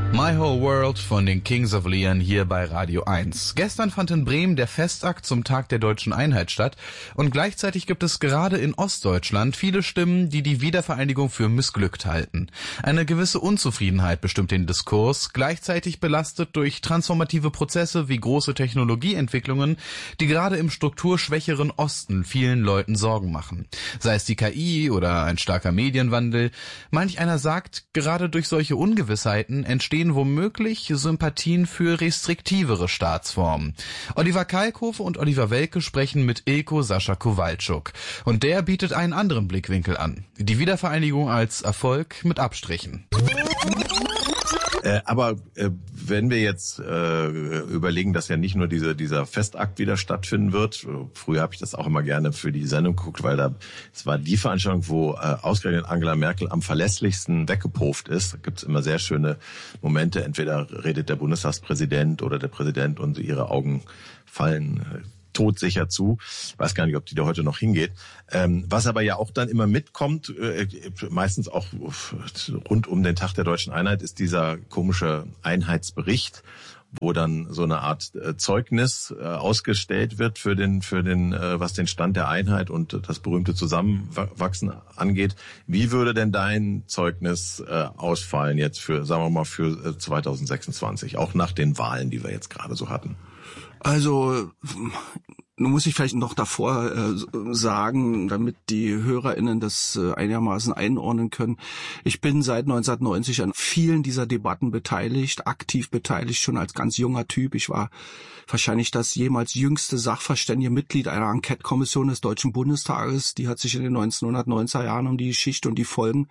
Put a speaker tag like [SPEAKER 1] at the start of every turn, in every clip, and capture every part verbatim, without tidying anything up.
[SPEAKER 1] My Whole World von den Kings of Leon hier bei Radio eins. Gestern fand in Bremen der Festakt zum Tag der deutschen Einheit statt und gleichzeitig gibt es gerade in Ostdeutschland viele Stimmen, die die Wiedervereinigung für missglückt halten. Eine gewisse Unzufriedenheit bestimmt den Diskurs, gleichzeitig belastet durch transformative Prozesse wie große Technologieentwicklungen, die gerade im strukturschwächeren Osten vielen Leuten Sorgen machen. Sei es die K I oder ein starker Medienwandel. Manch einer sagt, gerade durch solche Ungewissheiten entstehen womöglich Sympathien für restriktivere Staatsformen. Oliver Kalkofe und Oliver Welke sprechen mit Ilko Sascha Kowalczuk. Und der bietet einen anderen Blickwinkel an. Die Wiedervereinigung als Erfolg mit Abstrichen.
[SPEAKER 2] Äh, aber äh, wenn wir jetzt äh, überlegen, dass ja nicht nur diese, dieser Festakt wieder stattfinden wird, früher habe ich das auch immer gerne für die Sendung geguckt, weil da es war die Veranstaltung, wo äh, ausgerechnet Angela Merkel am verlässlichsten weggepufft ist. Da gibt's immer sehr schöne Momente, entweder redet der Bundestagspräsident oder der Präsident und ihre Augen fallen äh, todsicher zu. Ich weiß gar nicht, ob die da heute noch hingeht. Ähm, was aber ja auch dann immer mitkommt, äh, meistens auch rund um den Tag der deutschen Einheit, ist dieser komische Einheitsbericht, wo dann so eine Art äh, Zeugnis äh, ausgestellt wird für den, für den, äh, was den Stand der Einheit und äh, das berühmte Zusammenwachsen angeht. Wie würde denn dein Zeugnis äh, ausfallen jetzt für, sagen wir mal, für äh, zwanzig sechsundzwanzig, auch nach den Wahlen, die wir jetzt gerade so hatten?
[SPEAKER 3] Also, nun muss ich vielleicht noch davor äh, sagen, damit die HörerInnen das äh, einigermaßen einordnen können. Ich bin seit neunzehnhundertneunzig an vielen dieser Debatten beteiligt, aktiv beteiligt, schon als ganz junger Typ. Ich war wahrscheinlich das jemals jüngste sachverständige Mitglied einer Enquete-Kommission des Deutschen Bundestages. Die hat sich in den neunzehnhundertneunziger Jahren um die Geschichte und die Folgen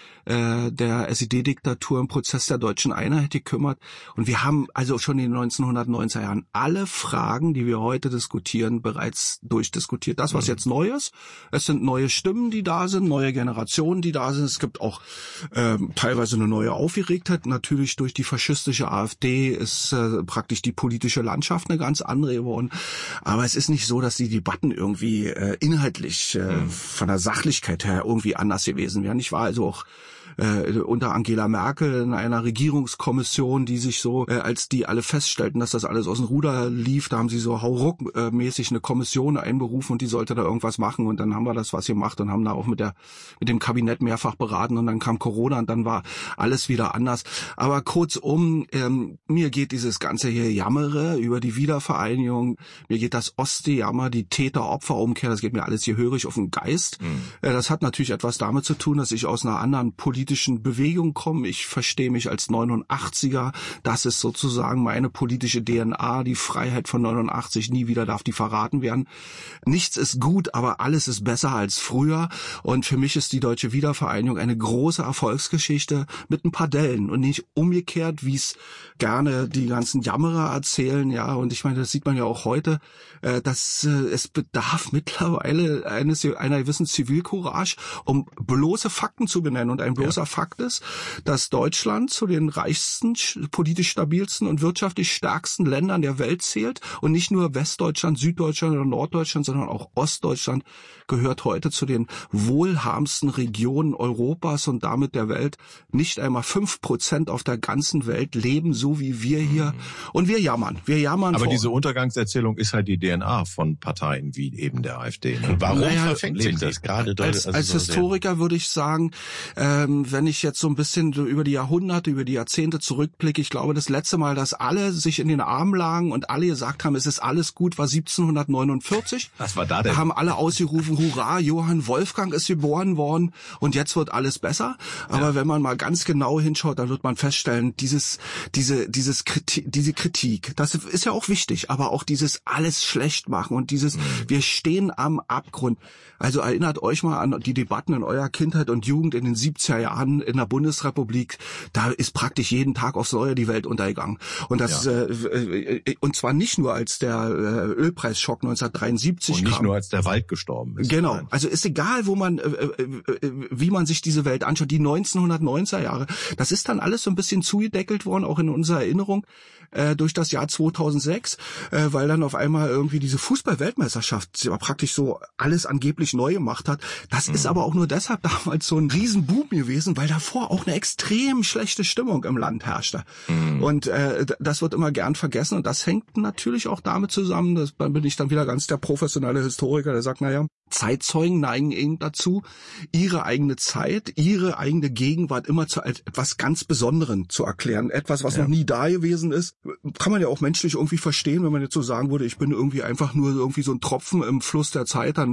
[SPEAKER 3] der S E D-Diktatur im Prozess der deutschen Einheit gekümmert. Und wir haben also schon in den neunzehnhundertneunziger Jahren alle Fragen, die wir heute diskutieren, bereits durchdiskutiert. Das, was jetzt neu ist, es sind neue Stimmen, die da sind, neue Generationen, die da sind. Es gibt auch ähm, teilweise eine neue Aufgeregtheit. Natürlich durch die faschistische AfD ist äh, praktisch die politische Landschaft eine ganz andere geworden. Aber es ist nicht so, dass die Debatten irgendwie äh, inhaltlich äh, mhm. von der Sachlichkeit her irgendwie anders gewesen wären. Ich war also auch Äh, unter Angela Merkel in einer Regierungskommission, die sich so, äh, als die alle feststellten, dass das alles aus dem Ruder lief, da haben sie so hauruck-mäßig eine Kommission einberufen und die sollte da irgendwas machen und dann haben wir das was gemacht und haben da auch mit der mit dem Kabinett mehrfach beraten und dann kam Corona und dann war alles wieder anders. Aber kurzum, ähm, mir geht dieses ganze hier Jammere über die Wiedervereinigung, mir geht das Ostjammer, die Täter-Opfer-Umkehr, das geht mir alles hier hörig auf den Geist. Mhm. Äh, das hat natürlich etwas damit zu tun, dass ich aus einer anderen politischen Bewegung komme. Ich verstehe mich als neunundachtziger. Das ist sozusagen meine politische D N A. Die Freiheit von neunundachtzig, nie wieder darf die verraten werden. Nichts ist gut, aber alles ist besser als früher. Und für mich ist die deutsche Wiedervereinigung eine große Erfolgsgeschichte mit ein paar Dellen und nicht umgekehrt, wie es gerne die ganzen Jammerer erzählen. Ja, und ich meine, das sieht man ja auch heute, dass es bedarf mittlerweile eines einer gewissen Zivilcourage, um bloße Fakten zu benennen. Und ein bloßer ja. Fakt ist, dass Deutschland zu den reichsten, politisch stabilsten und wirtschaftlich stärksten Ländern der Welt zählt und nicht nur Westdeutschland, Süddeutschland oder Norddeutschland, sondern auch Ostdeutschland gehört heute zu den wohlhabendsten Regionen Europas und damit der Welt. Nicht einmal fünf Prozent auf der ganzen Welt leben so wie wir hier. Mhm. Und wir jammern. Wir jammern.
[SPEAKER 2] Aber
[SPEAKER 3] vor.
[SPEAKER 2] Diese Untergangserzählung ist halt die D N A von Parteien wie eben der AfD. Ne?
[SPEAKER 4] Warum
[SPEAKER 3] naja,
[SPEAKER 4] verfängt sich das gerade dort?
[SPEAKER 3] Als,
[SPEAKER 4] also
[SPEAKER 3] als
[SPEAKER 4] so
[SPEAKER 3] Historiker würde ich sagen, ähm, wenn ich jetzt so ein bisschen über die Jahrhunderte, über die Jahrzehnte zurückblicke, ich glaube, das letzte Mal, dass alle sich in den Armen lagen und alle gesagt haben, es ist alles gut, war siebzehnhundertneunundvierzig.
[SPEAKER 2] Was war da denn?
[SPEAKER 3] Da haben alle ausgerufen, hurra, Johann Wolfgang ist geboren worden und jetzt wird alles besser. Aber ja. wenn man mal ganz genau hinschaut, dann wird man feststellen, dieses, diese, dieses Kritik, diese Kritik, das ist ja auch wichtig, aber auch dieses alles schlecht machen und dieses, mhm. wir stehen am Abgrund. Also erinnert euch mal an die Debatten in eurer Kindheit und Jugend in den siebziger Jahren in der Bundesrepublik. Da ist praktisch jeden Tag aufs Neue die Welt untergegangen. Und das, ja. äh, und zwar nicht nur als der äh, Ölpreisschock neunzehnhundertdreiundsiebzig
[SPEAKER 2] und nicht
[SPEAKER 3] kam.
[SPEAKER 2] nur als der Wald gestorben ist.
[SPEAKER 3] Genau. Also ist egal, wo man, äh, äh, wie man sich diese Welt anschaut. Die neunzehnhundertneunziger Jahre, das ist dann alles so ein bisschen zugedeckelt worden, auch in unserer Erinnerung äh, durch das Jahr zweitausendsechs, äh, weil dann auf einmal irgendwie diese Fußball-Weltmeisterschaft praktisch so alles angeblich neu gemacht hat. Das mhm. ist aber auch nur deshalb damals so ein Riesenboom gewesen, gewesen, weil davor auch eine extrem schlechte Stimmung im Land herrschte. Mhm. Und äh, das wird immer gern vergessen und das hängt natürlich auch damit zusammen, dass, da bin ich dann wieder ganz der professionelle Historiker, der sagt, naja, Zeitzeugen neigen eben dazu, ihre eigene Zeit, ihre eigene Gegenwart immer zu etwas ganz Besonderem zu erklären. Etwas, was ja. noch nie da gewesen ist. Kann man ja auch menschlich irgendwie verstehen, wenn man jetzt so sagen würde, ich bin irgendwie einfach nur irgendwie so ein Tropfen im Fluss der Zeit, dann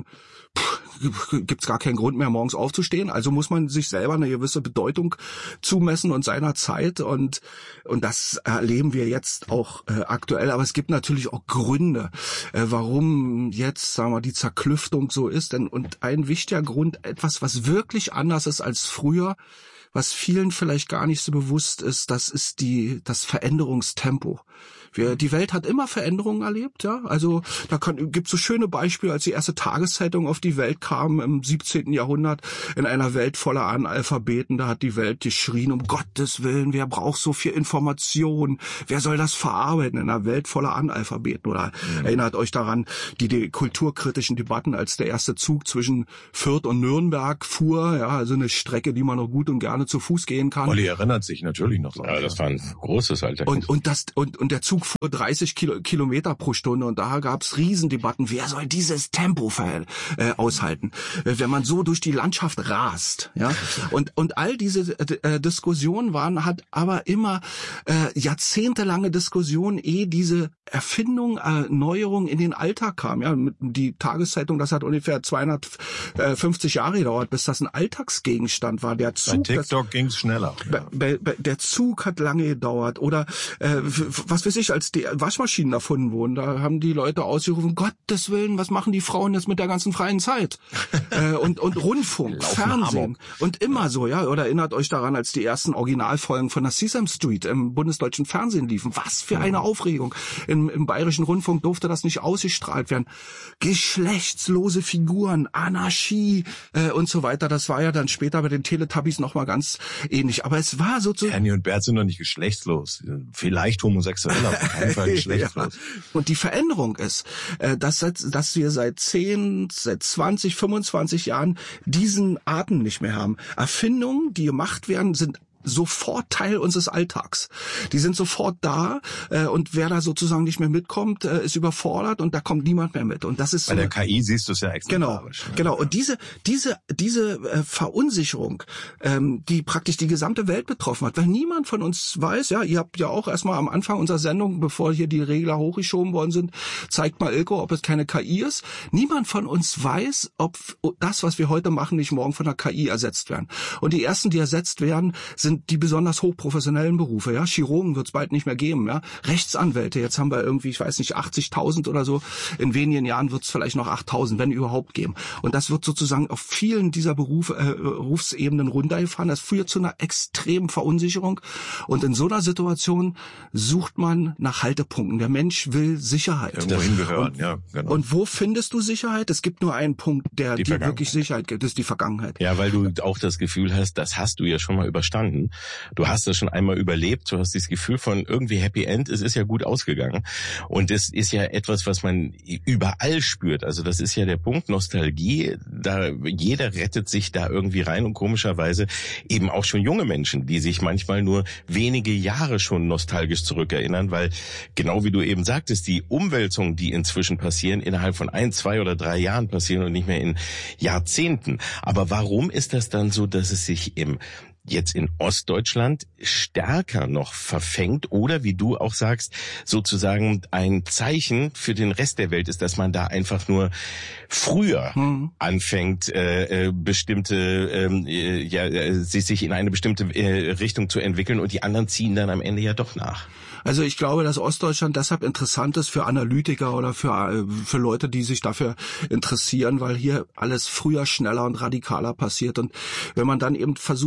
[SPEAKER 3] gibt's gar keinen Grund mehr, morgens aufzustehen. Also muss man sich selber eine gewisse Bedeutung zumessen und seiner Zeit. Und und das erleben wir jetzt auch äh, aktuell. Aber es gibt natürlich auch Gründe, äh, warum jetzt, sagen wir, die Zerklüftung so ist. Denn und ein wichtiger Grund, etwas, was wirklich anders ist als früher, was vielen vielleicht gar nicht so bewusst ist, das ist die das Veränderungstempo. Wir, die Welt hat immer Veränderungen erlebt, ja. Also da kann, gibt's so schöne Beispiele, als die erste Tageszeitung auf die Welt kam im siebzehnten Jahrhundert in einer Welt voller Analphabeten. Da hat die Welt geschrien, um Gottes Willen, wer braucht so viel Information? Wer soll das verarbeiten in einer Welt voller Analphabeten? Oder mhm. erinnert euch daran, die, die kulturkritischen Debatten, als der erste Zug zwischen Fürth und Nürnberg fuhr, ja, also eine Strecke, die man noch gut und gerne zu Fuß gehen kann.
[SPEAKER 2] Olli erinnert sich natürlich noch.
[SPEAKER 4] Ja, das war ein großes Alter.
[SPEAKER 3] Und, und das, und, und der Zug fuhr dreißig Kilo, Kilometer pro Stunde und da gab's Riesendebatten, wer soll dieses Tempo ver, äh, aushalten, äh, wenn man so durch die Landschaft rast, ja, und und all diese äh, Diskussionen waren, hat aber immer äh, jahrzehntelange Diskussionen, ehe diese Erfindung, äh, Neuerung in den Alltag kam, ja, mit die Tageszeitung, das hat ungefähr zweihundertfünfzig Jahre gedauert, bis das ein Alltagsgegenstand war. Der Zug,
[SPEAKER 2] bei TikTok das, ging's schneller.
[SPEAKER 3] Bei, bei, bei, der Zug hat lange gedauert oder äh, was weiß ich, als die Waschmaschinen erfunden wurden, da haben die Leute ausgerufen, Gottes Willen, was machen die Frauen jetzt mit der ganzen freien Zeit? äh, und und Rundfunk, Fernsehen Amok. Und immer so, ja, oder erinnert euch daran, als die ersten Originalfolgen von der Sesame Street im bundesdeutschen Fernsehen liefen, was für eine Aufregung. Im, im bayerischen Rundfunk durfte das nicht ausgestrahlt werden. Geschlechtslose Figuren, Anarchie äh, und so weiter, das war ja dann später bei den Teletubbies nochmal ganz ähnlich, aber es war sozusagen...
[SPEAKER 2] Ernie und Bert sind doch nicht geschlechtslos, vielleicht homosexuell, aber kein Fall geschlechtslos.
[SPEAKER 3] Ja. Und die Veränderung ist, dass, dass wir seit zehn, seit zwanzig, fünfundzwanzig Jahren diesen Atem nicht mehr haben. Erfindungen, die gemacht werden, sind sofort Teil unseres Alltags. Die sind sofort da äh, und wer da sozusagen nicht mehr mitkommt, äh, ist überfordert und da kommt niemand mehr mit. Und das ist
[SPEAKER 2] bei
[SPEAKER 3] so
[SPEAKER 2] der K I siehst du es ja exemplarisch.
[SPEAKER 3] Genau, genau. Und diese diese diese äh, Verunsicherung, ähm, die praktisch die gesamte Welt betroffen hat, weil niemand von uns weiß, ja, ihr habt ja auch erstmal am Anfang unserer Sendung, bevor hier die Regler hochgeschoben worden sind, zeigt mal Ilko, ob es keine K I ist. Niemand von uns weiß, ob das, was wir heute machen, nicht morgen von der K I ersetzt werden. Und die ersten, die ersetzt werden, sind die besonders hochprofessionellen Berufe, ja, Chirurgen wird es bald nicht mehr geben, ja, Rechtsanwälte, jetzt haben wir irgendwie, ich weiß nicht, achtzigtausend oder so, in wenigen Jahren wird es vielleicht noch achttausend, wenn überhaupt geben. Und das wird sozusagen auf vielen dieser Berufe, äh, Berufsebenen runtergefahren, das führt zu einer extremen Verunsicherung und in so einer Situation sucht man nach Haltepunkten. Der Mensch will Sicherheit.
[SPEAKER 2] Irgendwo hingehören, ja, genau.
[SPEAKER 3] Und wo findest du Sicherheit? Es gibt nur einen Punkt, der dir wirklich Sicherheit gibt, das ist die Vergangenheit.
[SPEAKER 4] Ja, weil du auch das Gefühl hast, das hast du ja schon mal überstanden. Du hast das schon einmal überlebt, du hast dieses Gefühl von irgendwie Happy End, es ist ja gut ausgegangen. Und das ist ja etwas, was man überall spürt. Also das ist ja der Punkt, Nostalgie, da jeder rettet sich da irgendwie rein und komischerweise eben auch schon junge Menschen, die sich manchmal nur wenige Jahre schon nostalgisch zurückerinnern, weil genau wie du eben sagtest, die Umwälzungen, die inzwischen passieren, innerhalb von ein, zwei oder drei Jahren passieren und nicht mehr in Jahrzehnten. Aber warum ist das dann so, dass es sich im jetzt in Ostdeutschland stärker noch verfängt oder, wie du auch sagst, sozusagen ein Zeichen für den Rest der Welt ist, dass man da einfach nur früher hm. anfängt, äh, bestimmte, äh, ja, sich in eine bestimmte äh, Richtung zu entwickeln und die anderen ziehen dann am Ende ja doch nach.
[SPEAKER 3] Also ich glaube, dass Ostdeutschland deshalb interessant ist für Analytiker oder für für Leute, die sich dafür interessieren, weil hier alles früher, schneller und radikaler passiert. Und wenn man dann eben versucht zu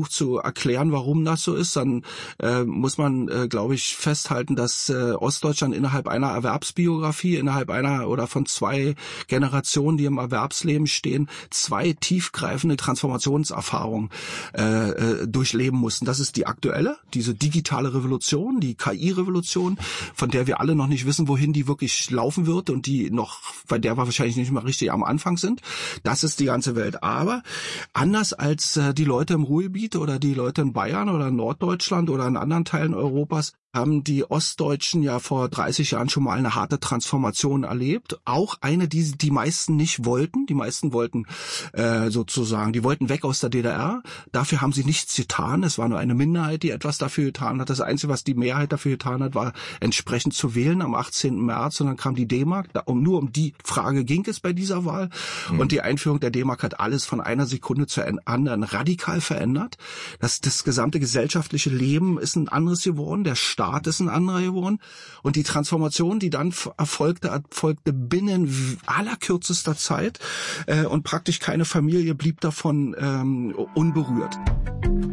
[SPEAKER 3] erklären, warum das so ist, dann äh, muss man, äh, glaube ich, festhalten, dass äh, Ostdeutschland innerhalb einer Erwerbsbiografie, innerhalb einer oder von zwei Generationen, die im Erwerbsleben stehen, zwei tiefgreifende Transformationserfahrungen äh, äh, durchleben mussten. Das ist die aktuelle, diese digitale Revolution, die K I-Revolution, von der wir alle noch nicht wissen, wohin die wirklich laufen wird und die noch, bei der wir wahrscheinlich nicht mal richtig am Anfang sind. Das ist die ganze Welt. Aber anders als äh, die Leute im Ruhrgebiet oder die Leute in Bayern oder in Norddeutschland oder in anderen Teilen Europas, haben die Ostdeutschen ja vor dreißig Jahren schon mal eine harte Transformation erlebt. Auch eine, die die meisten nicht wollten. Die meisten wollten äh, sozusagen, die wollten weg aus der D D R. Dafür haben sie nichts getan. Es war nur eine Minderheit, die etwas dafür getan hat. Das Einzige, was die Mehrheit dafür getan hat, war entsprechend zu wählen am achtzehnten März. Und dann kam die D-Mark. Um, nur um die Frage ging es bei dieser Wahl. Mhm. Und die Einführung der D-Mark hat alles von einer Sekunde zur anderen radikal verändert. Das, das gesamte gesellschaftliche Leben ist ein anderes geworden. Der Staat ist ein anderer geworden. Und die Transformation, die dann erfolgte, erfolgte binnen allerkürzester Zeit. Äh, und praktisch keine Familie blieb davon ähm, unberührt.